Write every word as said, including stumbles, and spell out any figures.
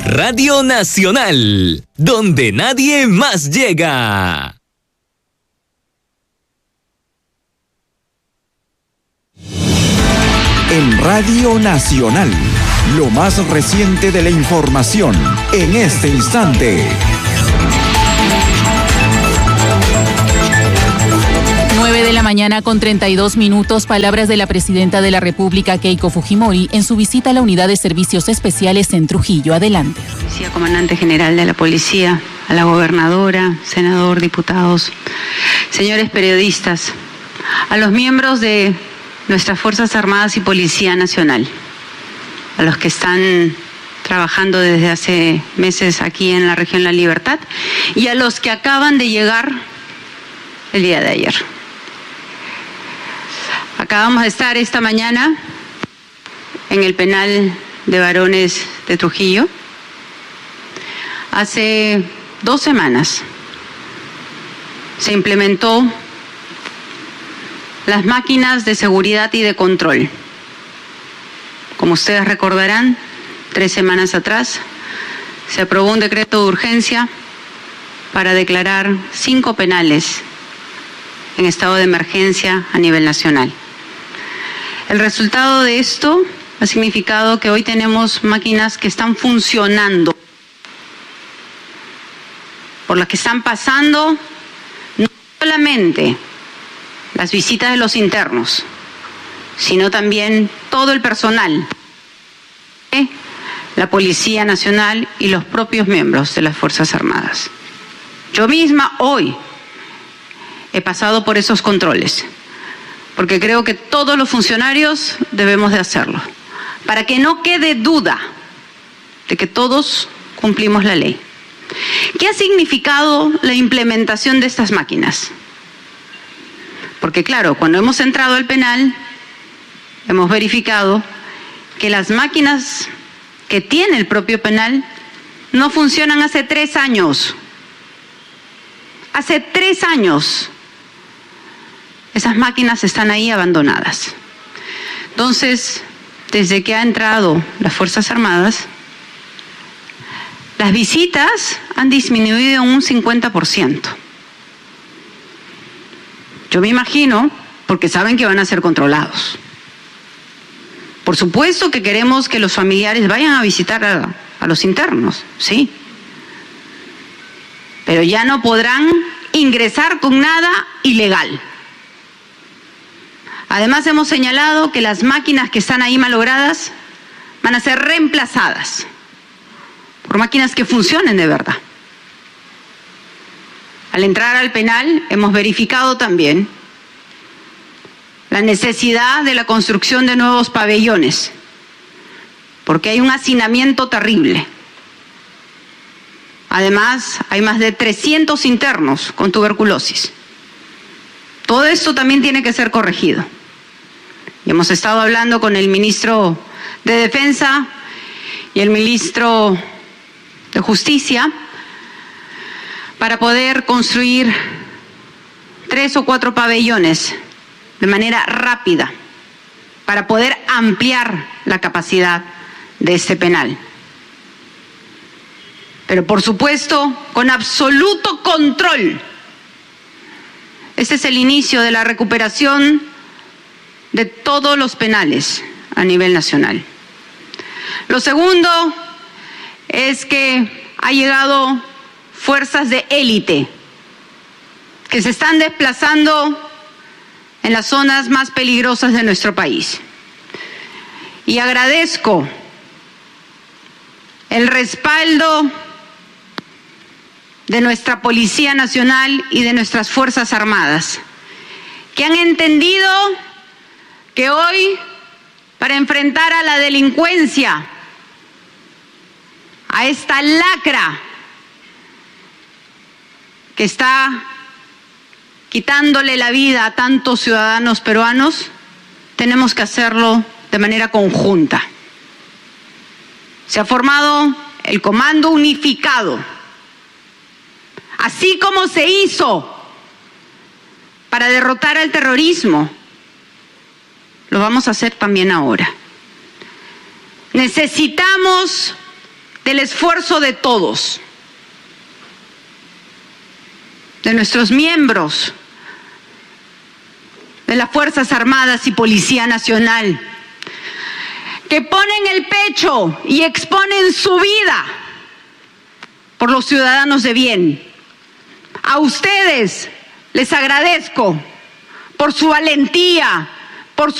Radio Nacional, donde nadie más llega. En Radio Nacional, lo más reciente de la información, en este instante. nueve de la mañana con treinta y dos minutos, palabras de la presidenta de la República, Keiko Fujimori, en su visita a la Unidad de Servicios Especiales en Trujillo. Adelante. Policía, comandante general de la policía, a la gobernadora, senador, diputados, señores periodistas, a los miembros de nuestras Fuerzas Armadas y Policía Nacional, a los que están trabajando desde hace meses aquí en la región La Libertad y a los que acaban de llegar el día de ayer. Acabamos de estar esta mañana en el penal de varones de Trujillo. Hace dos semanas se implementó las máquinas de seguridad y de control. Como ustedes recordarán, tres semanas atrás se aprobó un decreto de urgencia para declarar cinco penales en estado de emergencia a nivel nacional. El resultado de esto ha significado que hoy tenemos máquinas que están funcionando, por las que están pasando no solamente las visitas de los internos, sino también todo el personal, ¿eh? la Policía Nacional y los propios miembros de las Fuerzas Armadas. Yo misma hoy he pasado por esos controles, porque creo que todos los funcionarios debemos de hacerlo, para que no quede duda de que todos cumplimos la ley. ¿Qué ha significado la implementación de estas máquinas? Porque claro, cuando hemos entrado al penal, hemos verificado que las máquinas que tiene el propio penal no funcionan hace tres años. Hace tres años. Esas máquinas están ahí abandonadas. Entonces, desde que ha entrado las Fuerzas Armadas, las visitas han disminuido en un cincuenta por ciento. Yo me imagino, porque saben que van a ser controlados. Por supuesto que queremos que los familiares vayan a visitar a, a los internos, sí. Pero ya no podrán ingresar con nada ilegal. Además, hemos señalado que las máquinas que están ahí malogradas van a ser reemplazadas por máquinas que funcionen de verdad. Al entrar al penal, hemos verificado también la necesidad de la construcción de nuevos pabellones, porque hay un hacinamiento terrible. Además, hay más de trescientos internos con tuberculosis. Todo esto también tiene que ser corregido. Y hemos estado hablando con el ministro de Defensa y el ministro de Justicia para poder construir tres o cuatro pabellones de manera rápida para poder ampliar la capacidad de este penal. Pero por supuesto, con absoluto control. Este es el inicio de la recuperación de todos los penales a nivel nacional. Lo segundo es que ha llegado fuerzas de élite que se están desplazando en las zonas más peligrosas de nuestro país. Y agradezco el respaldo de nuestra Policía Nacional y de nuestras Fuerzas Armadas, que han entendido que hoy, para enfrentar a la delincuencia, a esta lacra que está quitándole la vida a tantos ciudadanos peruanos, tenemos que hacerlo de manera conjunta. Se ha formado el Comando Unificado, así como se hizo para derrotar al terrorismo, lo vamos a hacer también ahora. Necesitamos del esfuerzo de todos, de nuestros miembros de las Fuerzas Armadas y Policía Nacional, que ponen el pecho y exponen su vida por los ciudadanos de bien. A ustedes les agradezco por su valentía,